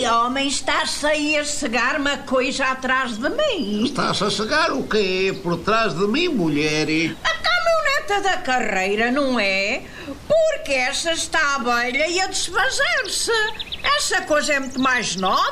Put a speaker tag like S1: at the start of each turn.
S1: homem está-se aí a cegar uma coisa atrás de mim?
S2: Estás a cegar o quê por trás de mim, mulher?
S1: A caminhoneta da carreira, não é? Porque essa está à beira e a desfazer-se. Essa coisa é muito mais nova.